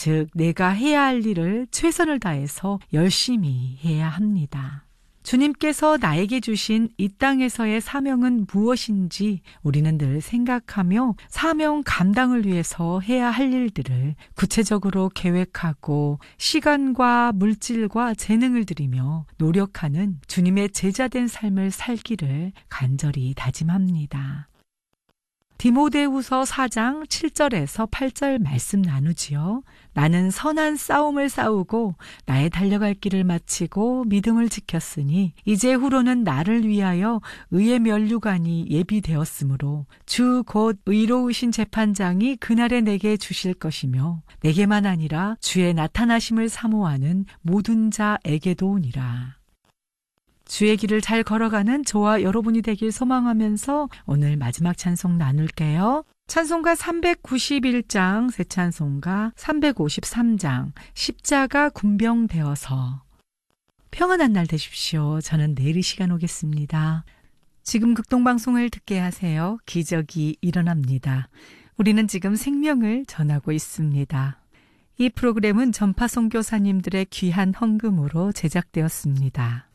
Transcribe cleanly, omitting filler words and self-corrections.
즉 내가 해야 할 일을 최선을 다해서 열심히 해야 합니다. 주님께서 나에게 주신 이 땅에서의 사명은 무엇인지 우리는 늘 생각하며 사명 감당을 위해서 해야 할 일들을 구체적으로 계획하고 시간과 물질과 재능을 들이며 노력하는 주님의 제자된 삶을 살기를 간절히 다짐합니다. 디모데후서 4장 7절에서 8절 말씀 나누지요. 나는 선한 싸움을 싸우고 나의 달려갈 길을 마치고 믿음을 지켰으니 이제 후로는 나를 위하여 의의 면류관이 예비되었으므로 주 곧 의로우신 재판장이 그날에 내게 주실 것이며 내게만 아니라 주의 나타나심을 사모하는 모든 자에게도 오니라. 주의 길을 잘 걸어가는 저와 여러분이 되길 소망하면서 오늘 마지막 찬송 나눌게요. 찬송가 391장, 새 찬송가 353장, 십자가 군병되어서. 평안한 날 되십시오. 저는 내일 이 시간 오겠습니다. 지금 극동방송을 듣게 하세요. 기적이 일어납니다. 우리는 지금 생명을 전하고 있습니다. 이 프로그램은 전파 선교사님들의 귀한 헌금으로 제작되었습니다.